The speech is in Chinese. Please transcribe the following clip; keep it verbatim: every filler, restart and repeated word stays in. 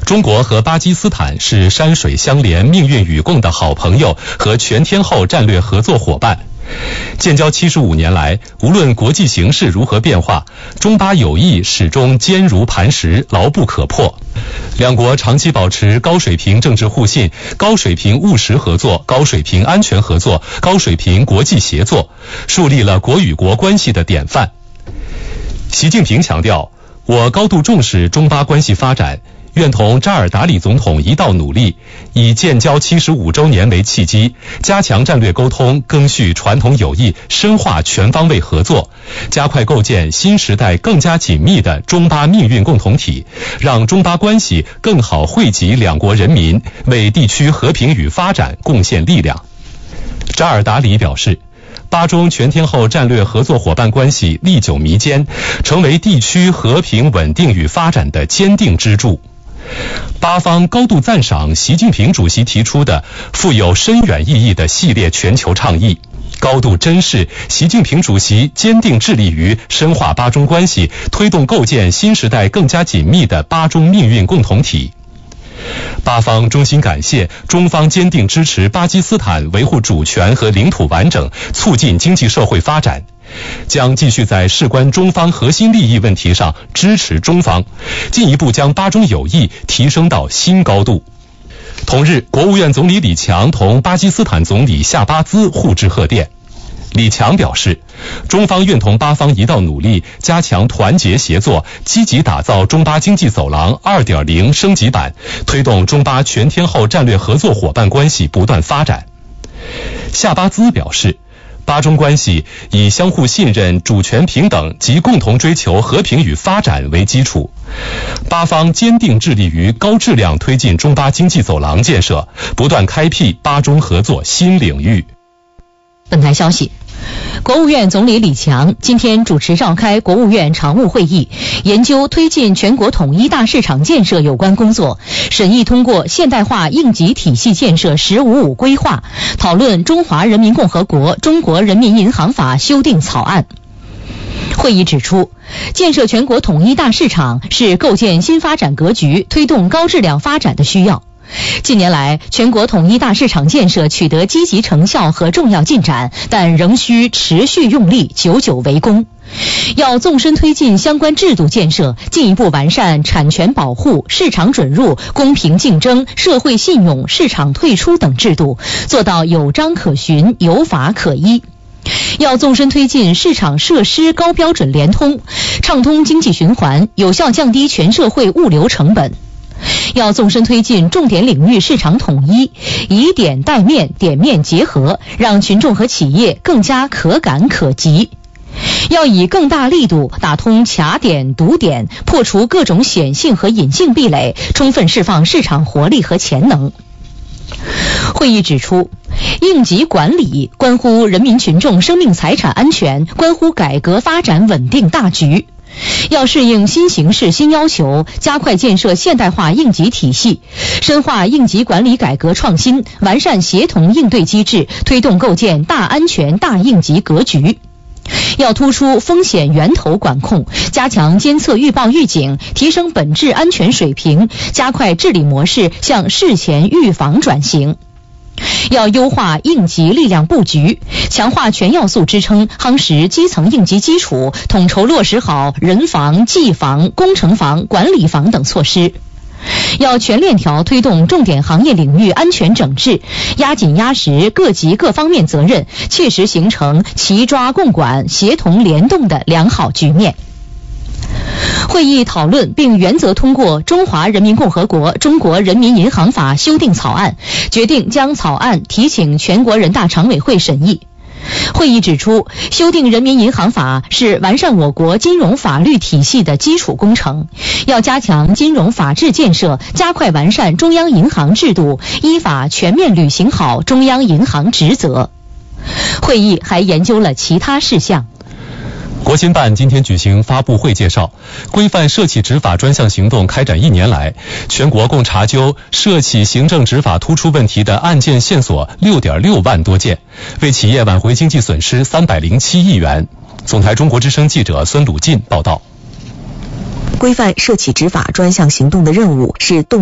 中国和巴基斯坦是山水相连、命运与共的好朋友和全天候战略合作伙伴。建交七十五年来，无论国际形势如何变化，中巴友谊始终坚如磐石、牢不可破。两国长期保持高水平政治互信、高水平务实合作、高水平安全合作、高水平国际协作，树立了国与国关系的典范。习近平强调，我高度重视中巴关系发展，愿同扎尔达里总统一道努力，以建交七十五周年为契机，加强战略沟通，赓续传统友谊，深化全方位合作，加快构建新时代更加紧密的中巴命运共同体，让中巴关系更好惠及两国人民，为地区和平与发展贡献力量。扎尔达里表示，巴中全天候战略合作伙伴关系历久弥坚，成为地区和平稳定与发展的坚定支柱。巴方高度赞赏习近平主席提出的富有深远意义的系列全球倡议，高度珍视习近平主席坚定致力于深化巴中关系，推动构建新时代更加紧密的巴中命运共同体。巴方衷心感谢中方坚定支持巴基斯坦维护主权和领土完整，促进经济社会发展，将继续在事关中方核心利益问题上支持中方，进一步将巴中友谊提升到新高度。同日，国务院总理李强同巴基斯坦总理夏巴兹互致贺电。李强表示，中方愿同巴方一道努力，加强团结协作，积极打造中巴经济走廊 二点零 升级版，推动中巴全天候战略合作伙伴关系不断发展。夏巴兹表示，巴中关系以相互信任、主权平等及共同追求和平与发展为基础，巴方坚定致力于高质量推进中巴经济走廊建设，不断开辟巴中合作新领域。 本台消息，国务院总理李强今天主持召开国务院常务会议，研究推进全国统一大市场建设有关工作，审议通过现代化应急体系建设“十五五”规划，讨论《中华人民共和国中国人民银行法》修订草案。会议指出，建设全国统一大市场是构建新发展格局、推动高质量发展的需要。近年来，全国统一大市场建设取得积极成效和重要进展，但仍需持续用力，久久为功。要纵深推进相关制度建设，进一步完善产权保护、市场准入、公平竞争、社会信用、市场退出等制度，做到有章可循、有法可依。要纵深推进市场设施高标准联通，畅通经济循环，有效降低全社会物流成本。要纵深推进重点领域市场统一，以点带面、点面结合，让群众和企业更加可感可及。要以更大力度打通卡点、堵点，破除各种显性和隐性壁垒，充分释放市场活力和潜能。会议指出，应急管理关乎人民群众生命财产安全，关乎改革发展稳定大局。要适应新形势新要求，加快建设现代化应急体系，深化应急管理改革创新，完善协同应对机制，推动构建大安全大应急格局。要突出风险源头管控，加强监测预报预警，提升本质安全水平，加快治理模式向事前预防转型。要优化应急力量布局，强化全要素支撑，夯实基层应急基础，统筹落实好人防、技防、工程防、管理防等措施。要全链条推动重点行业领域安全整治，压紧压实各级各方面责任，切实形成齐抓共管、协同联动的良好局面。会议讨论并原则通过《中华人民共和国中国人民银行法》修订草案，决定将草案提请全国人大常委会审议。会议指出，修订人民银行法是完善我国金融法律体系的基础工程，要加强金融法治建设，加快完善中央银行制度，依法全面履行好中央银行职责。会议还研究了其他事项。 国新办今天举行发布会介绍，规范涉企执法专项行动开展一年来，全国共查究涉企行政执法突出问题的案件线索 六点六万多件，为企业挽回经济损失三百零七亿元。总台中国之声记者孙鲁进报道。 规范涉企执法专项行动的任务是动